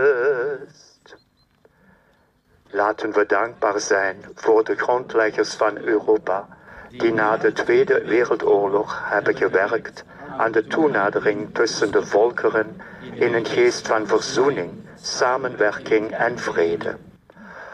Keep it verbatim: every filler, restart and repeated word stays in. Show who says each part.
Speaker 1: Laten we dankbaar zijn voor de grondleggers van Europa, die na de Tweede Wereldoorlog hebben gewerkt aan de toenadering tussen de volkeren in een geest van verzoening, samenwerking en vrede.